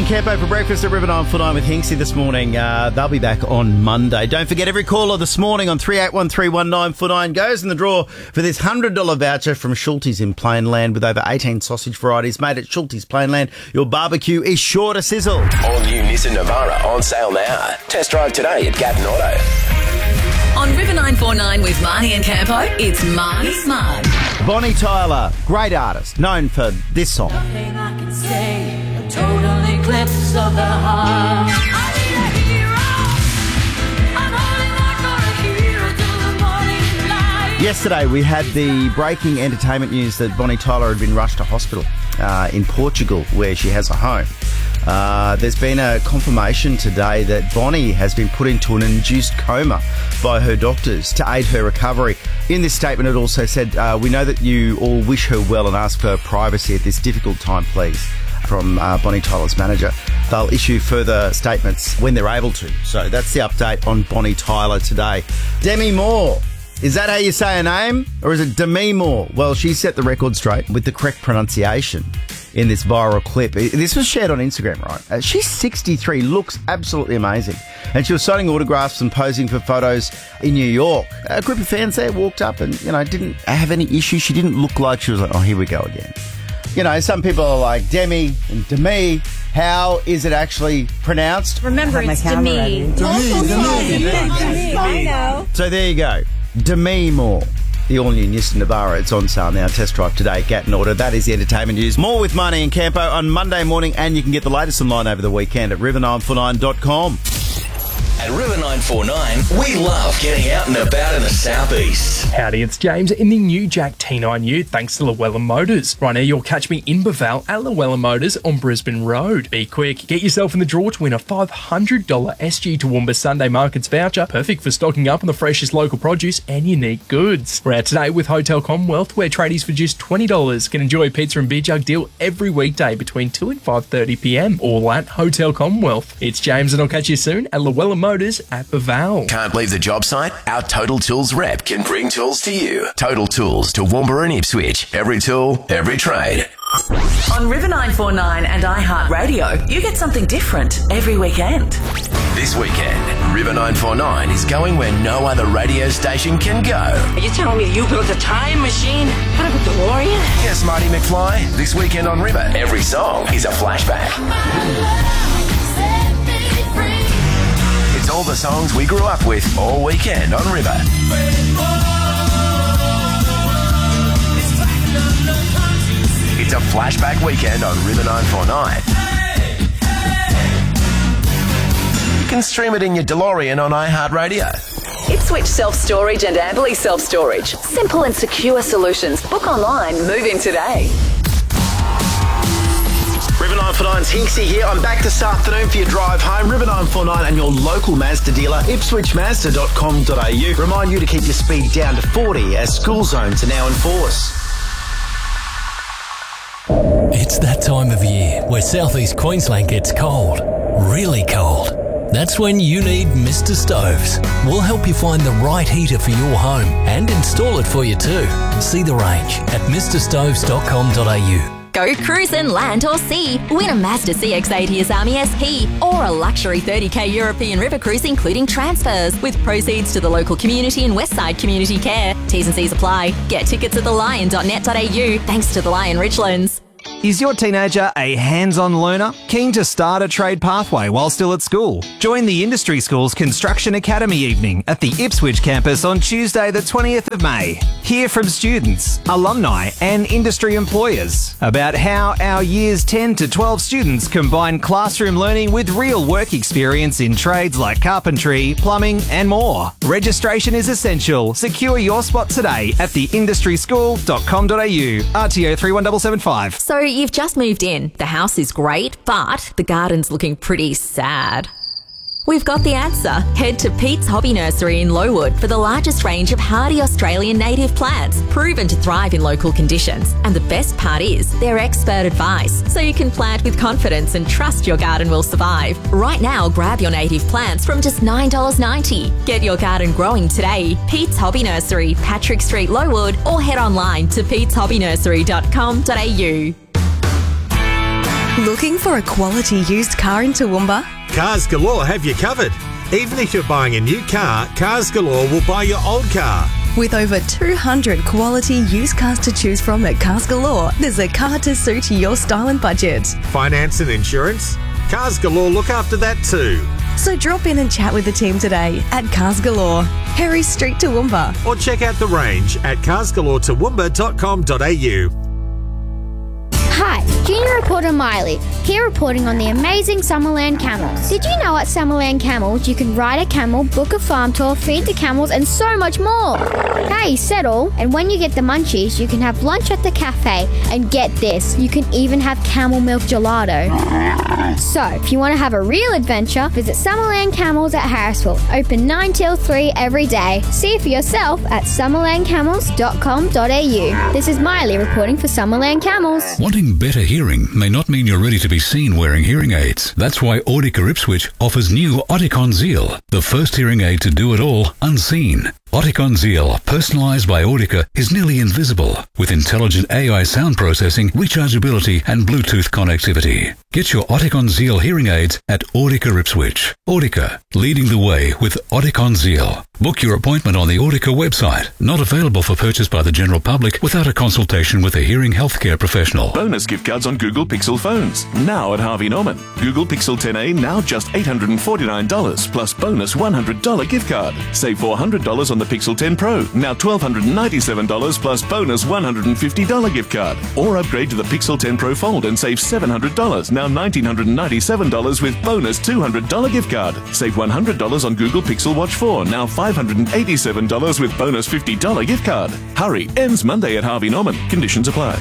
Campo for breakfast at River 949 with Hinksy this morning. They'll be back on Monday. Don't forget, every caller this morning on 38131949 goes in the draw for this $100 voucher from Schulte's in Plainland with over 18 sausage varieties made at Schulte's Plainland. Your barbecue is sure to sizzle. All new Nissan Navara on sale now. Test drive today at Gatton Auto. On River 949 with Marnie and Campo, it's Marnie's Marg. Bonnie Tyler, great artist, known for this song. Nothing I can say, a total eclipse of the heart. I need a hero. I'm holding on for a hero till the morning light. Yesterday we had the breaking entertainment news that Bonnie Tyler had been rushed to hospital in Portugal, where she has a home. There's been a confirmation today that Bonnie has been put into an induced coma by her doctors to aid her recovery. In this statement, it also said, we know that you all wish her well and ask for privacy at this difficult time, please. From Bonnie Tyler's manager. They'll issue further statements when they're able to. So that's the update on Bonnie Tyler today. Demi Moore. Is that how you say her name? Or is it Demi Moore? Well, she set the record straight with the correct pronunciation in this viral clip. This was shared on Instagram, right? She's 63, looks absolutely amazing. And she was signing autographs and posing for photos in New York. A group of fans there walked up and, didn't have any issues. She didn't look like she was like, oh, here we go again. Some people are like Demi and Demi. How is it actually pronounced? Remember, it's Demi. I know. So there you go. Demi Moore. The all-new Nissan Navara. It's on sale now. Test drive today. Gatton Auto. That is the entertainment news. More with Marnie and Campo on Monday morning, and you can get the latest online over the weekend at river949.com. At River 949, we love getting out and about in the southeast. Howdy, it's James in the new Jack T9U, thanks to Llewellyn Motors. Right now, you'll catch me in Beval at Llewellyn Motors on Brisbane Road. Be quick, get yourself in the draw to win a $500 SG Toowoomba Sunday Markets voucher, perfect for stocking up on the freshest local produce and unique goods. We're out today with Hotel Commonwealth, where tradies for just $20 can enjoy a pizza and beer jug deal every weekday between 2 and 5:30pm, all at Hotel Commonwealth. It's James, and I'll catch you soon at Llewellyn Motors at Beval. Can't leave the job site? Our Total Tools rep can bring tools to you. Total Tools to Toowoomba and Ipswich. Every tool, every trade. On River 949 and iHeartRadio, you get something different every weekend. This weekend, River 949 is going where no other radio station can go. Are you telling me you built a time machine? What about DeLorean? Yes, Marty McFly. This weekend on River, every song is a flashback. It's all the songs we grew up with all weekend on River. It's a flashback weekend on River 949. You can stream it in your DeLorean on iHeartRadio. Ipswich Self-Storage and Amberley Self-Storage. Simple and secure solutions. Book online. Move in today. River 949's Hinksy here. I'm back this afternoon for your drive home. River 949 and your local Mazda dealer, ipswichmazda.com.au. Remind you to keep your speed down to 40 as school zones are now in force. It's that time of year where southeast Queensland gets cold, really cold. That's when you need Mr. Stoves. We'll help you find the right heater for your home and install it for you too. See the range at mrstoves.com.au. Go cruising, land or sea. Win a Mazda CX-80 Asami SP or a luxury 30k European river cruise including transfers with proceeds to the local community and Westside Community Care. T's and C's apply. Get tickets at thelion.net.au thanks to The Lion Richlands. Is your teenager a hands-on learner? Keen to start a trade pathway while still at school? Join the Industry School's Construction Academy evening at the Ipswich campus on Tuesday the 20th of May. Hear from students, alumni and industry employers about how our years 10 to 12 students combine classroom learning with real work experience in trades like carpentry, plumbing and more. Registration is essential. Secure your spot today at theindustryschool.com.au. RTO 31775. So you've just moved in. The house is great, but the garden's looking pretty sad. We've got the answer. Head to Pete's Hobby Nursery in Lowood for the largest range of hardy Australian native plants, proven to thrive in local conditions. And the best part is, they're expert advice, so you can plant with confidence and trust your garden will survive. Right now, grab your native plants from just $9.90. Get your garden growing today. Pete's Hobby Nursery, Patrick Street, Lowood, or head online to peteshobbynursery.com.au. Looking for a quality used car in Toowoomba? Cars Galore have you covered. Even if you're buying a new car, Cars Galore will buy your old car. With over 200 quality used cars to choose from at Cars Galore, there's a car to suit your style and budget. Finance and insurance? Cars Galore look after that too. So drop in and chat with the team today at Cars Galore, Harry Street, Toowoomba. Or check out the range at carsgaloretoowoomba.com.au. Hi, Junior Reporter Miley, here reporting on the amazing Summerland camels. Did you know at Summerland Camels you can ride a camel, book a farm tour, feed the camels and so much more? Hey, settle! And when you get the munchies, you can have lunch at the cafe. And get this, you can even have camel milk gelato. So, if you want to have a real adventure, visit Summerland Camels at Harrisville, open 9 till 3 every day. See it for yourself at summerlandcamels.com.au. This is Miley reporting for Summerland Camels. Wanting better hearing may not mean you're ready to be seen wearing hearing aids. That's why Audica Ipswich offers new Oticon Zeal, the first hearing aid to do it all unseen. Oticon Zeal, personalised by Audica, is nearly invisible with intelligent AI sound processing, rechargeability and Bluetooth connectivity. Get your Oticon Zeal hearing aids at Audica Ipswich. Audica, leading the way with Oticon Zeal. Book your appointment on the Audica website. Not available for purchase by the general public without a consultation with a hearing healthcare professional. Bonus gift cards on Google Pixel phones, now at Harvey Norman. Google Pixel 10a now just $849 plus bonus $100 gift card. Save $400 on the Pixel 10 Pro, now $1,297 plus bonus $150 gift card. Or upgrade to the Pixel 10 Pro Fold and save $700, now $1,997 with bonus $200 gift card. Save $100 on Google Pixel Watch 4, now $587 with bonus $50 gift card. Hurry, ends Monday at Harvey Norman. Conditions apply.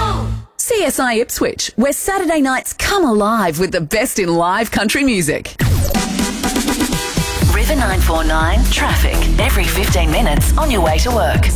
CSI Ipswich, where Saturday nights come alive with the best in live country music. River 949 traffic every 15 minutes on your way to work.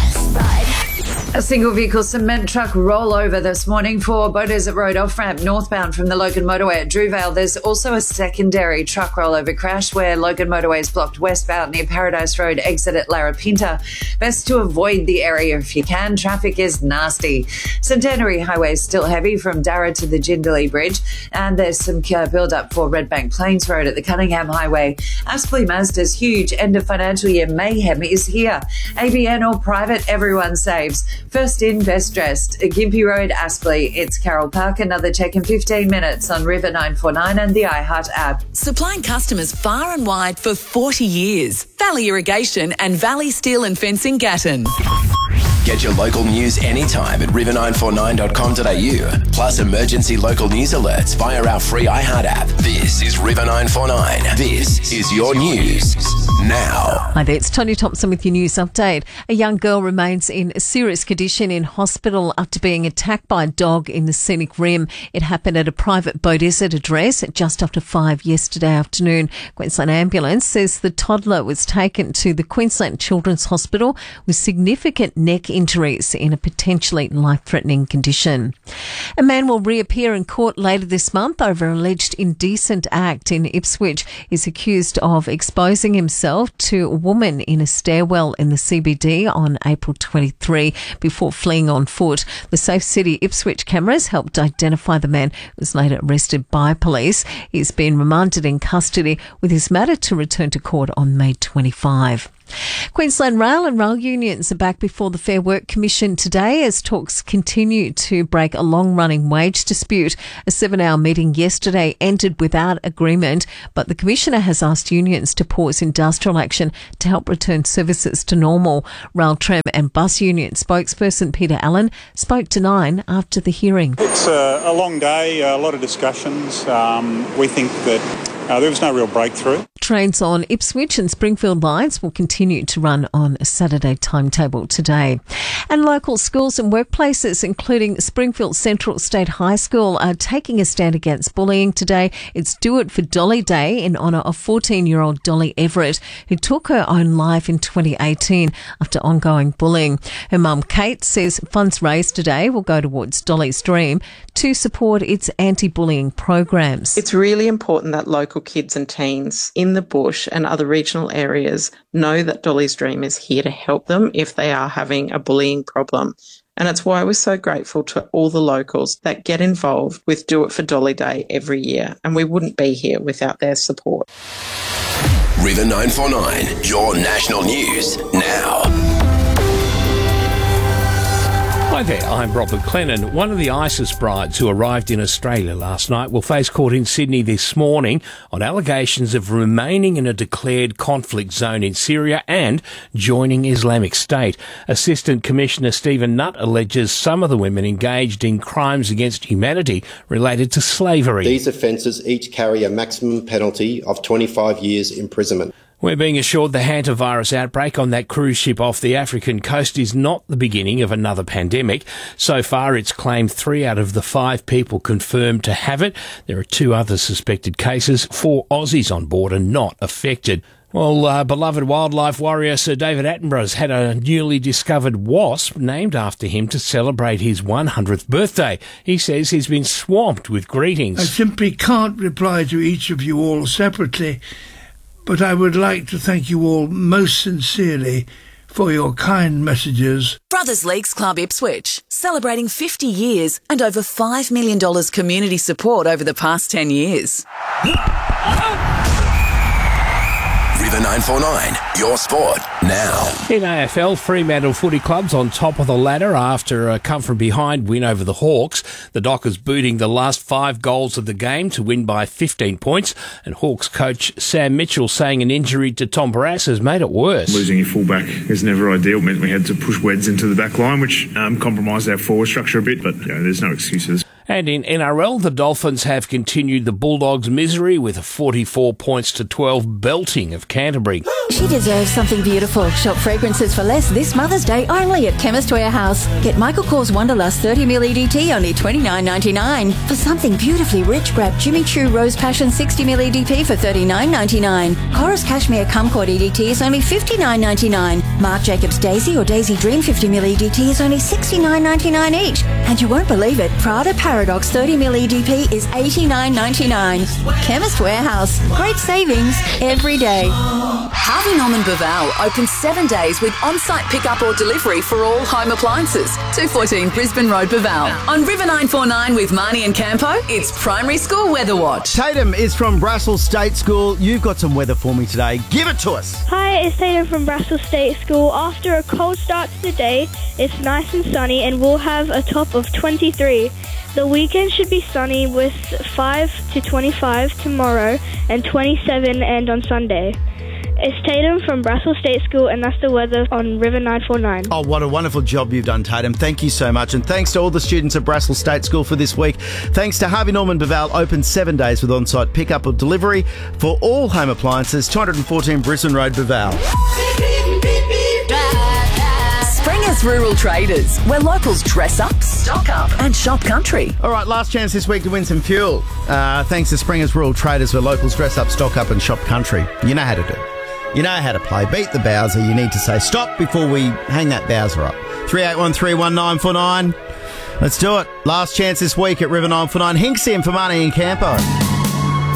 A single vehicle cement truck rollover this morning for Boaters Road off-ramp northbound from the Logan Motorway at Drewvale. There's also a secondary truck rollover crash where Logan Motorway is blocked westbound near Paradise Road exit at Larapinta. Best to avoid the area if you can. Traffic is nasty. Centenary Highway is still heavy from Darra to the Jindalee Bridge, and there's some build-up for Redbank Plains Road at the Cunningham Highway. Aspley Mazda's huge end of financial year mayhem is here. ABN or private, everyone saves. First in, best dressed. Gympie Road, Aspley. It's Carol Park. Another check in 15 minutes on River 949 and the iHeart app. Supplying customers far and wide for 40 years. Valley Irrigation and Valley Steel and Fencing Gatton. Get your local news anytime at river949.com.au. Plus emergency local news alerts via our free iHeart app. This is River 949. This is your news now. Hi there, it's Tony Thompson with your news update. A young girl remains in a serious condition in hospital after being attacked by a dog in the Scenic Rim. It happened at a private Beaudesert address just after 5 yesterday afternoon. Queensland Ambulance says the toddler was taken to the Queensland Children's Hospital with significant neck injuries in a potentially life-threatening condition. A man will reappear in court later this month over an alleged indecent act in Ipswich. He's accused of exposing himself to a woman in a stairwell in the CBD on April 23 before fleeing on foot. The Safe City Ipswich cameras helped identify the man who was later arrested by police. He's been remanded in custody with his matter to return to court on May 25. Queensland Rail and rail unions are back before the Fair Work Commission today as talks continue to break a long-running wage dispute. A 7-hour meeting yesterday ended without agreement, but the Commissioner has asked unions to pause industrial action to help return services to normal. Rail, Tram and Bus Union spokesperson Peter Allen spoke to Nine after the hearing. It's a long day, a lot of discussions. We think that there was no real breakthrough. Trains on Ipswich and Springfield lines will continue to run on a Saturday timetable today. And local schools and workplaces, including Springfield Central State High School, are taking a stand against bullying today. It's Do It for Dolly Day in honour of 14-year-old Dolly Everett, who took her own life in 2018 after ongoing bullying. Her mum, Kate, says funds raised today will go towards Dolly's Dream to support its anti-bullying programs. It's really important that local kids and teens in the bush and other regional areas know that Dolly's Dream is here to help them if they are having a bullying problem. And it's why we're so grateful to all the locals that get involved with Do It for Dolly Day every year. And we wouldn't be here without their support. River 949, your national news now. Hi there, I'm Robert Clennon. One of the ISIS brides who arrived in Australia last night will face court in Sydney this morning on allegations of remaining in a declared conflict zone in Syria and joining Islamic State. Assistant Commissioner Stephen Nutt alleges some of the women engaged in crimes against humanity related to slavery. These offences each carry a maximum penalty of 25 years imprisonment. We're being assured the hantavirus outbreak on that cruise ship off the African coast is not the beginning of another pandemic. So far, it's claimed 3 out of the 5 people confirmed to have it. There are 2 other suspected cases. 4 Aussies on board are not affected. Well, beloved wildlife warrior Sir David Attenborough's had a newly discovered wasp named after him to celebrate his 100th birthday. He says he's been swamped with greetings. I simply can't reply to each of you all separately, but I would like to thank you all most sincerely for your kind messages. Brothers Leagues Club Ipswich, celebrating 50 years and over $5 million community support over the past 10 years. River 949, your sport now. In AFL, Fremantle Footy Club's on top of the ladder after a come-from-behind win over the Hawks. The Dockers booting the last 5 goals of the game to win by 15 points. And Hawks coach Sam Mitchell saying an injury to Tom Barrass has made it worse. Losing your fullback is never ideal. It meant we had to push Weds into the back line, which compromised our forward structure a bit, but there's no excuses. And in NRL, the Dolphins have continued the Bulldogs' misery with a 44 points to 12 belting of Canterbury. She deserves something beautiful. Shop fragrances for less this Mother's Day only at Chemist Warehouse. Get Michael Kors Wanderlust 30ml EDT only $29.99. For something beautifully rich, grab Jimmy Choo Rose Passion 60ml EDP for $39.99. Chorus Cashmere Kumquat EDT is only $59.99. Marc Jacobs Daisy or Daisy Dream 50ml EDT is only $69.99 each. And you won't believe it, Prada Paradox 30ml EDP is $89.99. Chemist Warehouse. Great savings every day. Harvey Norman Baval opens 7 days with on-site pickup or delivery for all home appliances. 214 Brisbane Road, Baval. On River 949 with Marnie and Campo, it's Primary School Weather Watch. Tatum is from Brassel State School. You've got some weather for me today. Give it to us. Hi, it's Tatum from Brassel State School. After a cold start to the day, it's nice and sunny and we'll have a top of 23. The weekend should be sunny with 5 to 25 tomorrow and 27 and on Sunday. It's Tatum from Brassel State School, and that's the weather on River 949. Oh, what a wonderful job you've done, Tatum. Thank you so much. And thanks to all the students at Brassel State School for this week. Thanks to Harvey Norman Baval, open 7 days with on-site pickup or delivery for all home appliances, 214 Brisbane Road, Baval. Springer's Rural Traders, where locals dress up, stock up and shop country. All right, last chance this week to win some fuel. Thanks to Springer's Rural Traders, where locals dress up, stock up and shop country. You know how to do. You know how to play. Beat the Bowser. You need to say stop before we hang that Bowser up. 38131949. Let's do it. Last chance this week at River 949. Hinksy and for Marnie and Campo.